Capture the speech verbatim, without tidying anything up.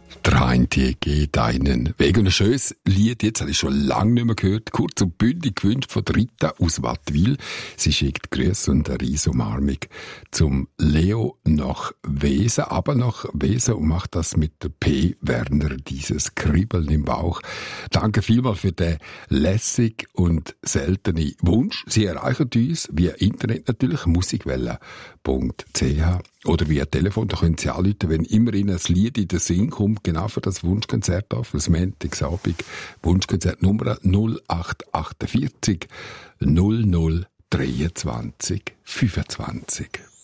Der eine geht einen Weg. Und ein schönes Lied, jetzt habe ich schon lange nicht mehr gehört, kurz und bündig gewünscht von Rita aus Wattwil. Sie schickt Grüße und eine Riesumarmung zum Leo nach Wesen, aber nach Wesen und macht das mit der P. Werner, dieses Kribbeln im Bauch. Danke vielmals für den lässig und seltenen Wunsch. Sie erreichen uns via Internet natürlich, musikwelle punkt c h oder via Telefon, da können Sie anrufen, wenn immer Ihnen ein Lied in den Sinn kommt, genau für das Wunschkonzert auf, das Montagsabend, Wunschkonzert Nummer null acht acht vier null null drei zwei fünfundzwanzig.